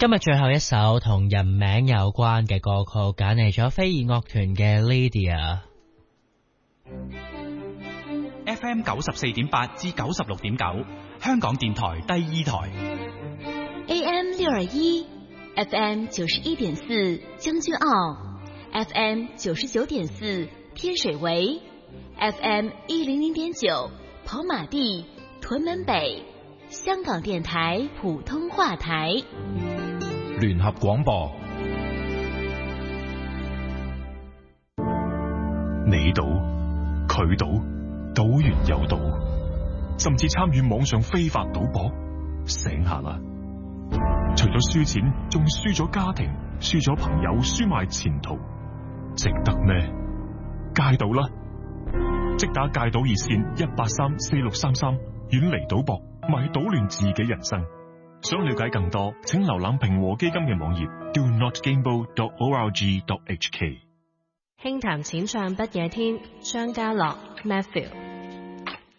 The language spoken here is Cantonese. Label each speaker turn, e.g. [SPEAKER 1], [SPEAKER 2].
[SPEAKER 1] 今日最後一首同人名有關嘅歌曲，揀嚟咗飛兒樂團嘅
[SPEAKER 2] Lydia。FM 94.8至96.9，香港電台第二台。
[SPEAKER 3] AM 621 FM 91.4將軍澳 FM 99.4天水圍 FM 100.9跑馬地屯門北，香港電台普通話台。
[SPEAKER 4] 聯合廣播，你賭佢賭，賭完又賭，甚至參與網上非法賭博，醒下啦！除咗輸錢，仲輸咗家庭，輸咗朋友，輸埋前途，值得咩？戒賭啦！即打戒賭熱線1834633，遠離賭博，咪搗亂自己人生。想了解更多，請瀏覽平和基金嘅網頁 donotgamble.org.hk。
[SPEAKER 5] 輕談淺唱不夜天，張家樂 Matthew。